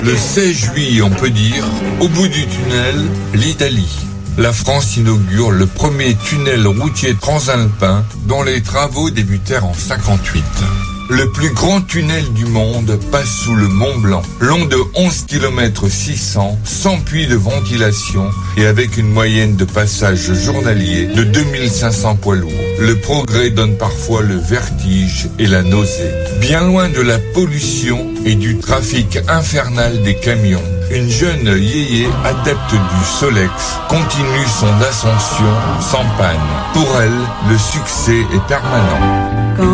Le 16 juillet, on peut dire, au bout du tunnel, l'Italie. La France inaugure le premier tunnel routier transalpin dont les travaux débutèrent en 58. Le plus grand tunnel du monde passe sous le Mont Blanc, long de 11 km 600, sans puits de ventilation et avec une moyenne de passage journalier de 2500 poids lourds. Le progrès donne parfois le vertige et la nausée. Bien loin de la pollution et du trafic infernal des camions, une jeune yéyé adepte du Solex continue son ascension sans panne. Pour elle, le succès est permanent.